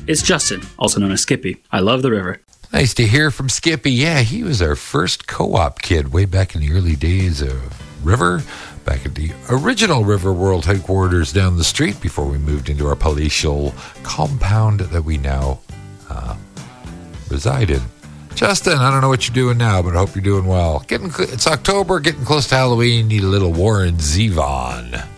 It's Justin, also known as Skippy. I love the river. Nice to hear from Skippy. Yeah, he was our first co-op kid way back in the early days of River, back at the original River World headquarters down the street before we moved into our palatial compound that we now reside in. Justin, I don't know what you're doing now, but I hope you're doing well. It's October, getting close to Halloween. Need a little Warren Zevon.